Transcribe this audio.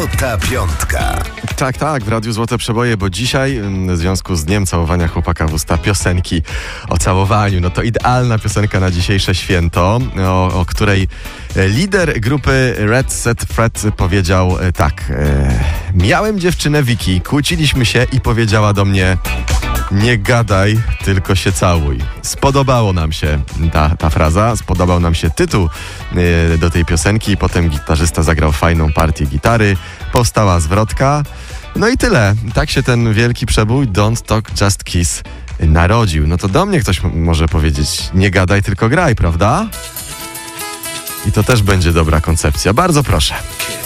Złota Piątka. Tak, w Radiu Złote Przeboje, bo dzisiaj w związku z Dniem Całowania Chłopaka w Usta piosenki o całowaniu. No to idealna piosenka na dzisiejsze święto, o której lider grupy Red Set Fred powiedział tak. Miałem dziewczynę Wiki, kłóciliśmy się i powiedziała do mnie: nie gadaj, tylko się całuj. Spodobało nam się ta fraza, spodobał nam się tytuł do tej piosenki. Potem gitarzysta zagrał fajną partię gitary, powstała zwrotka. No i tyle. Tak się ten wielki przebój Don't Talk, Just Kiss narodził. No to do mnie ktoś może powiedzieć: nie gadaj, tylko graj, prawda? I to też będzie dobra koncepcja. Bardzo proszę.